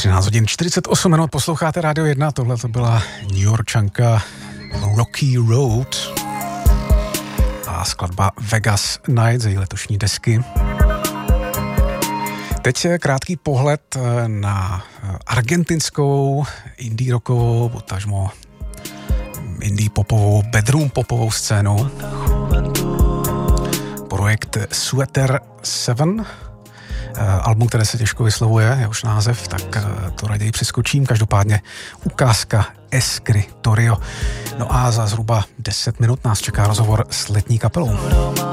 13 hodin 48 minut, posloucháte Radio 1, tohle to byla New Yorkčanka Rocky Road a skladba Vegas Night z její letošní desky. Teď krátký pohled na argentinskou indie rockovou, potažmo indie popovou, bedroom popovou scénu. Projekt Sweater 7, album, které se těžko vyslovuje, jehož název, tak to raději přeskočím. Každopádně ukázka Escritorio. No a za zhruba 10 minut nás čeká rozhovor s letní kapelou.